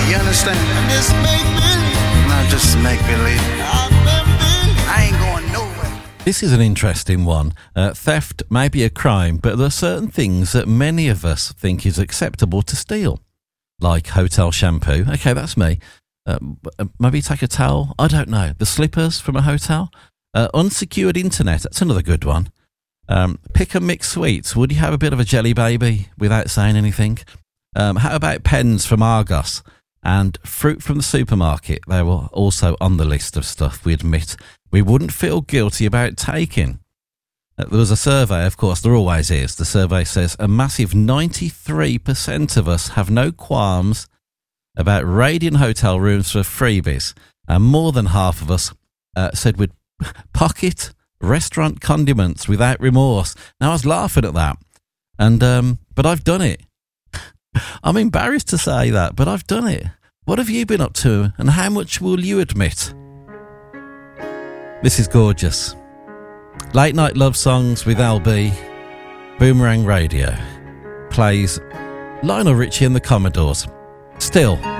You understand? Just make believe. No, just make believe. I ain't going nowhere. This is an interesting one. Theft may be a crime, but there are certain things that many of us think is acceptable to steal. Like hotel shampoo. Okay, that's me. Maybe take a towel. I don't know. The slippers from a hotel. Unsecured internet. That's another good one. Pick and mix sweets. Would you have a bit of a jelly baby without saying anything? How about pens from Argos? And fruit from the supermarket. They were also on the list of stuff we admit we wouldn't feel guilty about taking. There was a survey, of course, there always is. The survey says a massive 93% of us have no qualms about raiding hotel rooms for freebies. And more than half of us said we'd pocket restaurant condiments without remorse. Now, I was laughing at that. But I've done it. I'm embarrassed to say that, but I've done it. What have you been up to, and how much will you admit? This is gorgeous. Late Night Love Songs with LB. Boomerang Radio plays Lionel Richie and the Commodores. Still.